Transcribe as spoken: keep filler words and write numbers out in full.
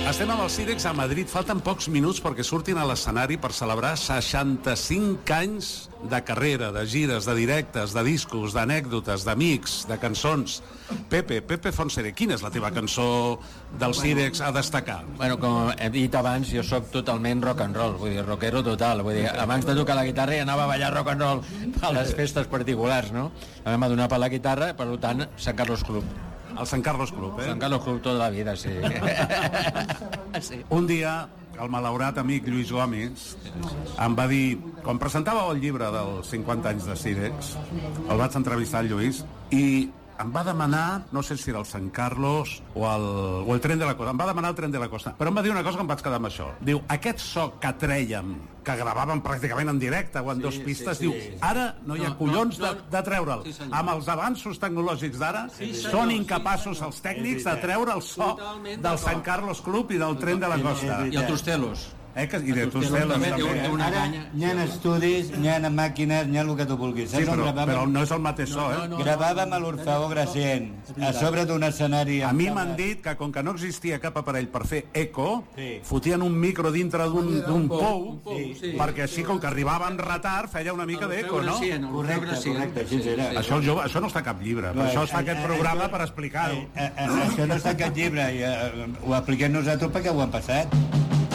Estem amb els Cirex a Madrid. Falten pocs minuts perquè surtin a l'escenari per celebrar seixanta-cinc anys de carrera, de gires, de directes, de discos, d'anècdotes, d'amics, de cançons. Pepe, Pepe Fonsere, quina és la teva cançó dels Cirex a destacar? Bueno, com he dit abans, jo sóc totalment rock and roll, vull dir, rockero total, vull dir, abans de tocar la guitarra ja anava a ballar rock and roll a les festes particulars, no? La vam adonar per la guitarra, per tant, Sant Carlos Club. El Sant Carlos Club, eh? Sant Carlos Club tota la vida, sí. sí. Un dia, el malaurat amic Lluís Gomis em va dir, quan presentàveu el llibre dels cinquanta anys de Cirex, el vaig entrevistar el Lluís, i em va demanar, no sé si era el Sant Carlos o el, o el Tren de la Costa, em va demanar el Tren de la Costa, però em va dir una cosa que em vaig quedar amb això. Diu, aquest so que trèiem, que gravàvem pràcticament en directe o en sí, dos pistes, sí, sí, diu, sí. Ara no hi ha no, collons no, no, de, de treure'l. Sí, amb els avanços tecnològics d'ara, sí, són incapaços els tècnics de treure el so del Sant Carlos Club i del Tren de la Costa. I els Trustelos. Eh, que, i de Trustelos també. Ara n'hi ha estudis, n'hi ha màquines, n'hi ha el que tu vulguis. Sí, però, però no és el mateix so, eh? No, no, gravàvem a l'Orfeó Gracient, a sobre d'un escenari. A mi m'han dit que com que no existia cap aparell per fer eco, sí. fotien un micro dintre d'un pou, sí, sí, perquè així com que arribava en retard feia una mica d'eco, no? Correcte, correcte, així era. Això, jo, això no està cap llibre, per això està aquest programa per explicar-ho. Això no està cap llibre, ho expliquem nosaltres perquè ho han passat.